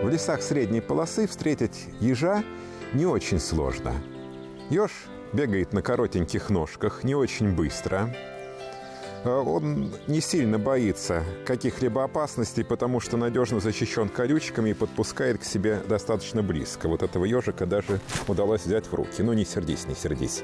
В лесах средней полосы встретить ежа не очень сложно. Еж бегает на коротеньких ножках, не очень быстро. Он не сильно боится каких-либо опасностей, потому что надежно защищен колючками и подпускает к себе достаточно близко. Вот этого ежика даже удалось взять в руки. Ну, не сердись, не сердись.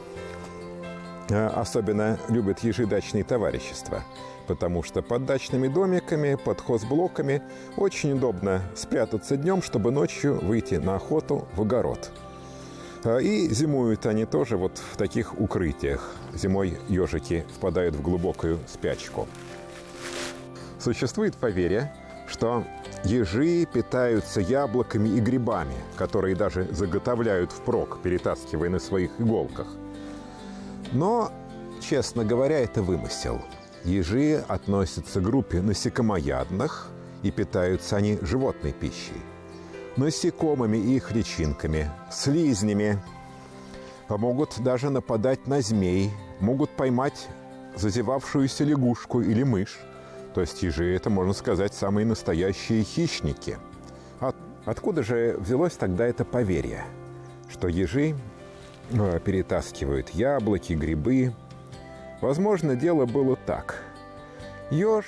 Особенно любят ежи дачные товарищества, потому что под дачными домиками, под хозблоками очень удобно спрятаться днем, чтобы ночью выйти на охоту в огород. И зимуют они тоже вот в таких укрытиях. Зимой ежики впадают в глубокую спячку. Существует поверье, что ежи питаются яблоками и грибами, которые даже заготовляют впрок, перетаскивая на своих иголках. Но, честно говоря, это вымысел. Ежи относятся к группе насекомоядных, и питаются они животной пищей. Насекомыми и их личинками, слизнями. Могут даже нападать на змей, могут поймать зазевавшуюся лягушку или мышь. То есть ежи – это, можно сказать, самые настоящие хищники. Откуда же взялось тогда это поверье, что ежи перетаскивают яблоки, грибы? Возможно, дело было так. Еж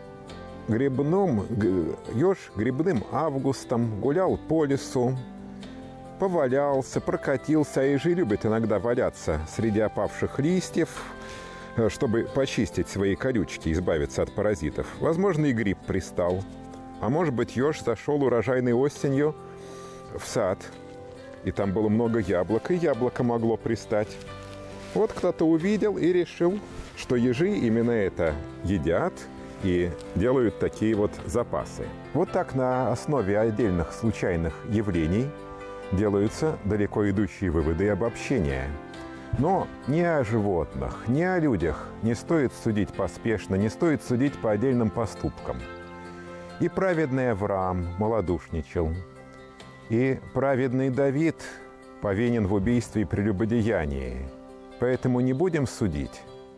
грибным августом гулял по лесу, повалялся, прокатился, а ежи любят иногда валяться среди опавших листьев, чтобы почистить свои колючки, избавиться от паразитов. Возможно, и гриб пристал. А может быть, еж зашел урожайной осенью в сад, и там было много яблок, и яблоко могло пристать. Вот кто-то увидел и решил, что ежи именно это едят и делают такие вот запасы. Вот так на основе отдельных случайных явлений делаются далеко идущие выводы и обобщения. Но ни о животных, ни о людях не стоит судить поспешно, не стоит судить по отдельным поступкам. И праведный Авраам малодушничал, и праведный Давид повинен в убийстве и прелюбодеянии. Поэтому не будем судить,